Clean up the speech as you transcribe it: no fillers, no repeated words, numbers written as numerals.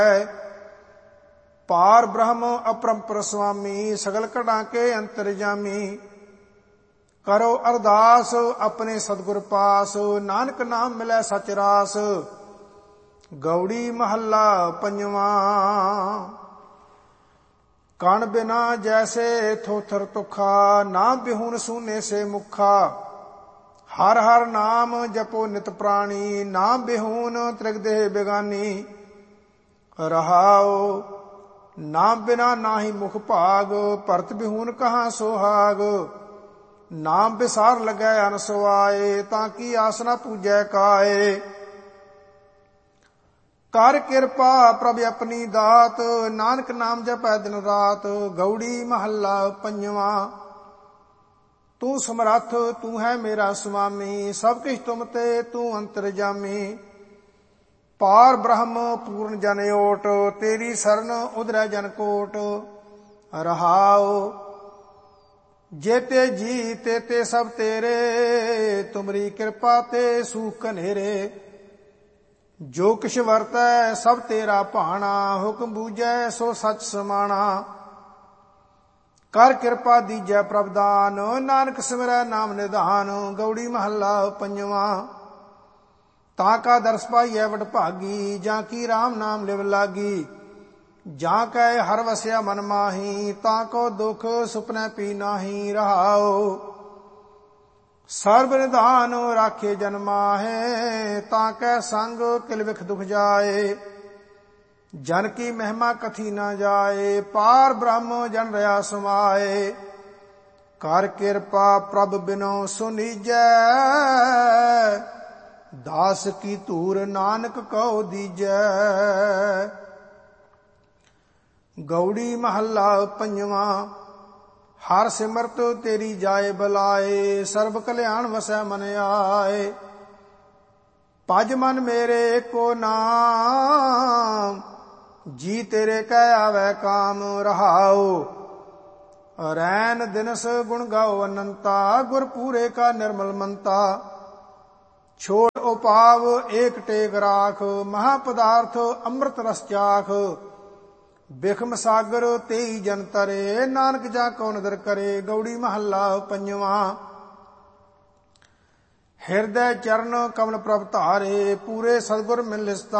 ਪਾਰ ਬ੍ਰਹਮ ਅਪਰੰਪਰ ਸੁਆਮੀ, ਸਗਲ ਘੜਾਂ ਕੇ ਅੰਤਰਜਾਮੀ। ਕਰੋ ਅਰਦਾਸ ਆਪਣੇ ਸਤਿਗੁਰ ਪਾਸ, ਨਾਨਕ ਨਾਮ ਮਿਲੈ ਸਚ ਰਾਸ। ਗੌੜੀ ਮਹੱਲਾ ਪੰਜਵਾਂ। ਕਣ ਬਿਨਾ ਜੈਸੇ ਥੋਥਰ ਤੁਖਾ, ਨਾ ਬਿਹੁਨ ਸੂਨੇ ਸੇ ਮੁਖਾ। ਹਰ ਹਰ ਨਾਮ ਜਪੋ ਨਿਤ ਪ੍ਰਾਣੀ, ਨਾ ਬਿਹੁਨ ਤ੍ਰਿਗਦੇਹ ਬਿਗਾਨੀ। ਰਹਾਉ ਨਾਮ ਬਿਨਾ ਨਾਹੀ ਮੁਖ ਭਾਗ, ਭਰਤ ਬਿਹੂਨ ਕਹਾਂ ਸੁਹਾਗ। ਨਾਮ ਬਿਸਾਰ ਲੱਗੈ ਅਨ ਸੁਆਏ, ਤਾਂ ਕੀ ਆਸ ਨਾ ਪੂਜੈ ਕਾਏ। ਕਰ ਕਿਰਪਾ ਪ੍ਰਭ ਆਪਣੀ ਦਾਤ, ਨਾਨਕ ਨਾਮ ਜਪੈ ਦਿਨ ਰਾਤ। ਗੌੜੀ ਮਹੱਲਾ ਪੰਜਵਾਂ। ਤੂੰ ਸਮਰੱਥ ਤੂੰ ਹੈ ਮੇਰਾ ਸੁਆਮੀ, ਸਭ ਕਿਛ ਤੁਮ ਤੇ ਤੂੰ ਅੰਤਰਜਾਮੀ। ਪਾਰ ਬ੍ਰਹਮ ਪੂਰਨ ਜਨ ਓਟ, ਤੇਰੀ ਸਰਨ ਉਧਰੈ ਜਨ ਕੋਟ। ਰਹਾਉ ਜੇਤੇ ਜੀ ਤੇਤੇ ਸਭ ਤੇਰੇ, ਤੁਮਰੀ ਕਿਰਪਾ ਤੇ ਸੂਖ ਘਨੇਰੇ। ਜੋ ਕਿਛ ਵਰਤੈ ਸਭ ਤੇਰਾ ਭਾਣਾ, ਹੁਕਮ ਬੂਝੈ ਸੋ ਸੱਚ ਸਮਾਣਾ। ਕਰ ਕਿਰਪਾ ਦੀਜੈ ਪ੍ਰਭ ਦਾਨ, ਨਾਨਕ ਸਿਮਰੈ ਨਾਮ ਨਿਧਾਨ। ਗੌੜੀ ਮਹੱਲਾ ਪੰਜਵਾਂ। ਤਾਂ ਕਾ ਦਰਸ ਪਾਈਐ ਵਡਭਾਗੀ, ਜਾਂ ਕੀ ਰਾਮ ਨਾਮ ਲਿਵ ਲਾਗੀ। ਜਾਂ ਕੈ ਹਰ ਵਸਿਆ ਮਨ ਮਾਹੀ, ਤਾਂ ਕੋ ਦੁਖ ਸੁਪਨੈ ਪੀ ਨਾਹੀ। ਰਹਾਉ ਸਰਬ ਨਿਧਾਨ ਰਾਖੇ ਜਨ ਮਾਹੇ, ਤਾਂ ਕੈ ਸੰਗ ਕਿਲ ਵਿਖ ਦੁਖ ਜਾਏ। ਜਨ ਕੀ ਮਹਿਮਾ ਕਥੀ ਨਾ ਜਾਏ, ਪਾਰ ਬ੍ਰਹਮ ਜਨ ਰਹਾ ਸਮਾਏ। ਕਰ ਕਿਰਪਾ ਪ੍ਰਭ ਬਿਨੋ ਸੁਨੀਜੈ, ਦਾਸ ਕੀ ਧੂਰ ਨਾਨਕ ਕਉ ਦੀਜੈ। ਗੌੜੀ ਮਹੱਲਾ ਪੰਜਵਾਂ। ਹਰ ਸਿਮਰਤ ਤੇਰੀ ਜਾਏ ਬਲਾਏ, ਸਰਬ ਕਲਿਆਣ ਵਸੈ ਮਨ ਆਏ। ਭਜ ਮਨ ਮੇਰੇ ਏਕੋ ਨਾਮ, ਜੀ ਤੇਰੇ ਕਹਿ ਆਵੈ ਕਾਮ। ਰਹਾਉ ਰੈਨ ਦਿਨਸ ਗੁਣ ਗਾਓ ਅਨੰਤਾ, ਗੁਰ ਪੂਰੇ ਕਾ ਨਿਰਮਲ ਮੰਤਾ। ਛੋੜ ਉਪਾਵ ਏਕ ਟੇਕ ਰਾਖ, ਮਹਾ ਪਦਾਰਥ ਅੰਮ੍ਰਿਤ ਰਸ ਚਾਖ। ਬਿਖਮ ਸਾਗਰ ਤੇਈ ਜਨ ਤਰੇ, ਨਾਨਕ ਜਾ ਕੋ ਨਦਰ ਕਰੇ। ਗੌੜੀ ਮਹੱਲਾ ਪੰਜਵਾਂ। ਹਿਰਦੈ ਚਰਨ ਕਮਲ ਪ੍ਰਭ ਧਾਰੇ, ਪੂਰੇ ਸਤਿਗੁਰ ਮਿਲ ਲਿਸਤਾ